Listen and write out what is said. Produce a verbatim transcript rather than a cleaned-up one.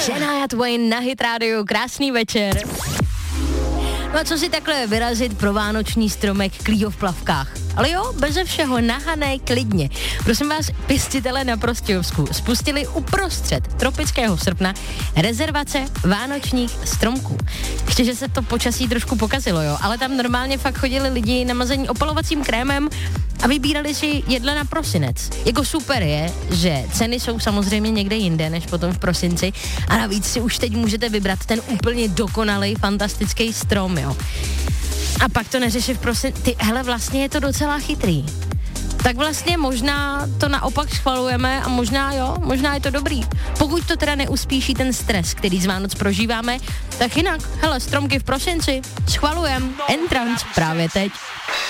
Shania Twain na Hit Radio, krásný večer. No a co si takhle vyrazit pro vánoční stromek Klího v plavkách? Ale jo, beze všeho, nahané, klidně. Prosím vás, pěstitele na Prostějovsku spustili uprostřed tropického srpna rezervace vánočních stromků. Ještě, že se to počasí trošku pokazilo, jo, ale tam normálně fakt chodili lidi namazení opalovacím krémem a vybírali si jedle na prosinec. Jako super je, že ceny jsou samozřejmě někde jinde, než potom v prosinci a navíc si už teď můžete vybrat ten úplně dokonalý, fantastický strom, jo. A pak to neřeší v prosinci. Ty, hele, vlastně je to docela chytrý. Tak vlastně možná to naopak schvalujeme a možná jo, možná je to dobrý. Pokud to teda neuspíší ten stres, který z Vánoc prožíváme, tak jinak, hele, stromky v prosinci, schvalujem, Entrance právě teď.